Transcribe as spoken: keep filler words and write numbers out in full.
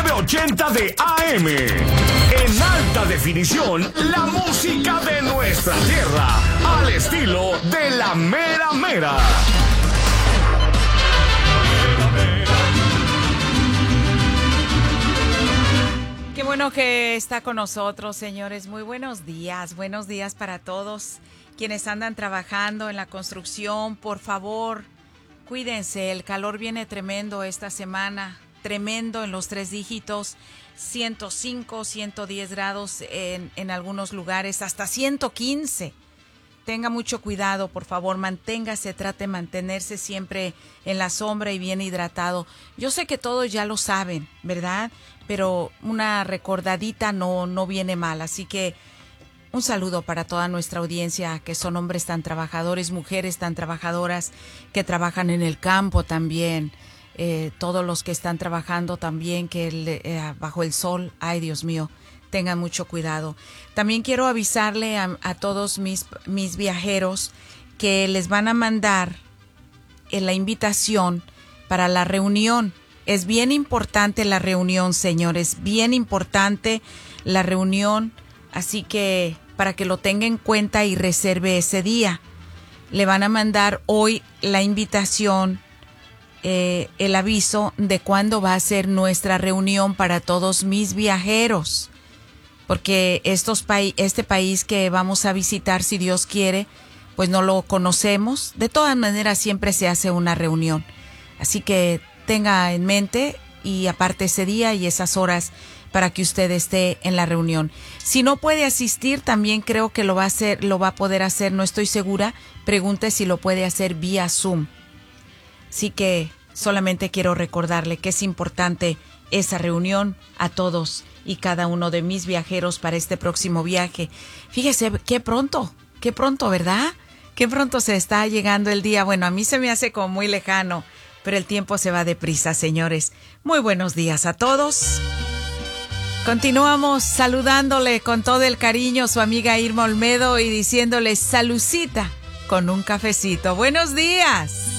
nueve ochenta de A M. En alta definición, la música de nuestra tierra, al estilo de la mera mera. Qué bueno que está con nosotros, señores. Muy buenos días, buenos días para todos quienes andan trabajando en la construcción. Por favor, cuídense, el calor viene tremendo esta semana, tremendo en los tres dígitos, ciento cinco, ciento diez grados en, en algunos lugares, hasta ciento quince. Tenga mucho cuidado, por favor, manténgase, trate de mantenerse siempre en la sombra y bien hidratado. Yo sé que todos ya lo saben, ¿verdad? Pero una recordadita no, no viene mal, así que un saludo para toda nuestra audiencia, que son hombres tan trabajadores, mujeres tan trabajadoras, que trabajan en el campo también, eh, todos los que están trabajando también, que el, eh, bajo el sol, ay Dios mío, tengan mucho cuidado. También quiero avisarle a, a todos mis, mis viajeros que les van a mandar en la invitación para la reunión. Es bien importante la reunión, señores, bien importante la reunión, así que para que lo tenga en cuenta y reserve ese día. Le van a mandar hoy la invitación, eh, el aviso de cuándo va a ser nuestra reunión para todos mis viajeros. Porque estos pa- este país que vamos a visitar, si Dios quiere, pues no lo conocemos. De todas maneras, siempre se hace una reunión. Así que tenga en mente y aparte ese día y esas horas para que usted esté en la reunión. Si no puede asistir, también creo que lo va a hacer, lo va a poder hacer, no estoy segura. Pregunte si lo puede hacer vía Zoom. Así que solamente quiero recordarle que es importante esa reunión a todos y cada uno de mis viajeros para este próximo viaje. Fíjese, qué pronto, qué pronto, ¿verdad? Qué pronto se está llegando el día. Bueno, a mí se me hace como muy lejano, pero el tiempo se va deprisa, señores. Muy buenos días a todos. Continuamos saludándole con todo el cariño su amiga Irma Olmedo y diciéndole salucita con un cafecito. Buenos días.